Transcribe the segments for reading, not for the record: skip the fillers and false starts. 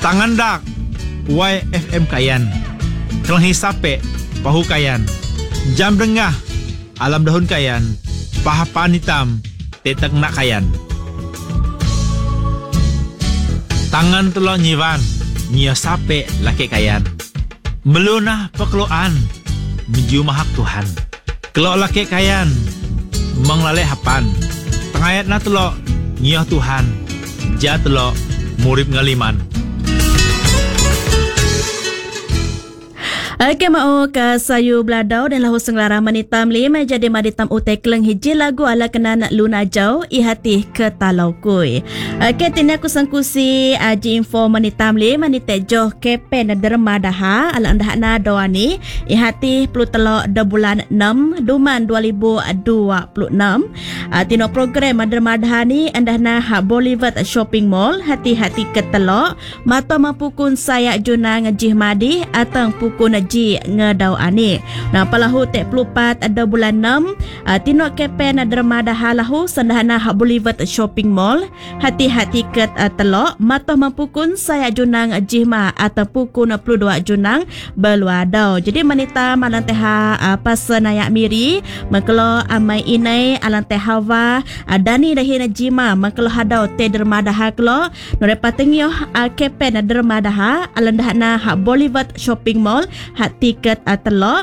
Tangan dak YFM kayan. Kelenghi sape pahu kayan. Jam dengah alam dahun kayan. Pahapan hitam tetek nak kayan. Tangan telok nyiwan nyia sape laki kayan. Melunah pekeluan menuju mahak Tuhan. Kelok laki kayan menglalek hapan. Tengayat na telok nyia Tuhan. Ja telok murib ngaliman. Okey, mau ke sayu beladau dan lahu senglara manitam lima jadi maditam utai keleng hiji lagu ala kenan luna jau ihati ke talau kui. Okey, tini aku sangkusi aji info manitam lima manitejoh kepen dermadaha ala andah na doani ihati pelu telok de bulan 6 Duman 2026. Tino program dermadaha ni andah na Boulevard Shopping Mall hati-hati ke telok mata mapukun saya juna ngejih madi atang pukun ji ngedau ani. Nah palahu tek pelupat ada bulan 6 tino kepen dermadaha lahu sandahana Boulevard Shopping Mall hati-hati ket telok matoh mampukun saya junang jihma atau pukun 22 junang beluadau. Jadi manita malanteha pasenayak miri makelo amai inai alantehawa dani dahina jima makelo hadau te dermadaha kelo norepatengyo kepen dermadaha alandahana Boulevard Shopping Mall tiket telok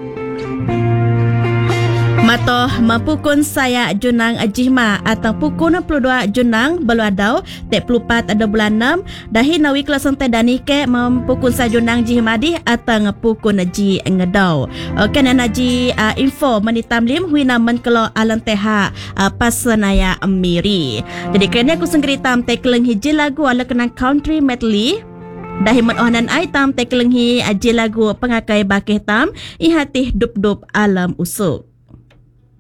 matoh mapukun saya junang jihma atau pukun 22 junang beluadau tek pelupat ada bulan 6 dahi nawi kelasang tedani ke mampukun saya junang jihmadi atau ngepukun ji ngedau. Okey nanaji info manitam lim huina men kelo alanteha pasenaya miri. Jadi kena aku sengkeritam tek keleng hiji lagu ala kenang country medley dahimat ohanan item tekelenghi aji lagu pengakai bakih tam ihati dup-dup alam usuk.